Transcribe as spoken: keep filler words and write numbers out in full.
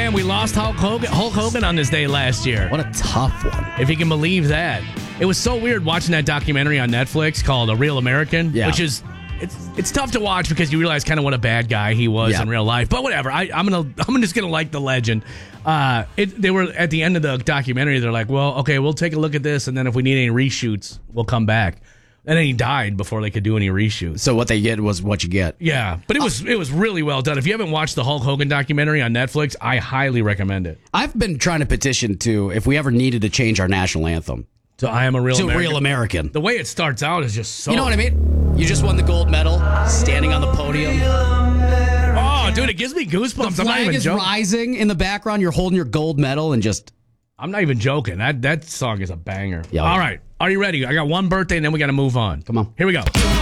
man, we lost Hulk Hogan, Hulk Hogan on this day last year. What a tough one. If you can believe that. It was so weird watching that documentary on Netflix called A Real American, Yeah. which is it's it's tough to watch because you realize kind of what a bad guy he was Yeah. in real life. But whatever, I, I'm gonna I'm just gonna like the legend. Uh, it, they were at the end of the documentary. They're like, well, okay, we'll take a look at this, and then if we need any reshoots, we'll come back. And then he died before they could do any reshoots. So what they get was what you get. Yeah, but it was it was really well done. If you haven't watched the Hulk Hogan documentary on Netflix, I highly recommend it. I've been trying to petition to if we ever needed to change our national anthem So I am a real to American. Real American. The way it starts out is just so. You know what I mean? You just won the gold medal, standing on the podium. Oh, dude, it gives me goosebumps. The I'm not flag even is joking. rising in the background. You're holding your gold medal and just. I'm not even joking. That that song is a banger. Yeah. All right. Are you ready? I got one birthday and then we got to move on. Come on. Here we go.